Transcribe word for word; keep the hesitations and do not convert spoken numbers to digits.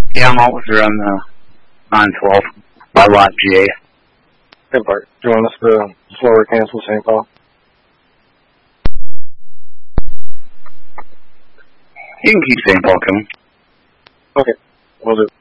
Yeah, I'm officer on the nine twelve by lot G A. Hey, Bart. Do you want us to slower cancel Saint Paul? You can keep Saint Paul coming. Okay, we'll do.